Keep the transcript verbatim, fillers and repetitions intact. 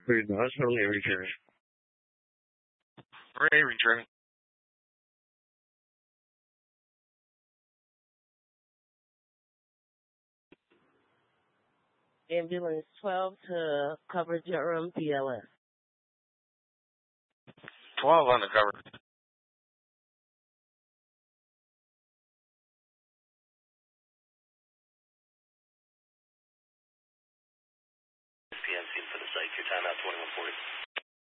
Very nice, only return. Ray returning. Ambulance twelve to cover Durham P L S. twelve on the cover. P M C for the site. Your timeout twenty-one forty.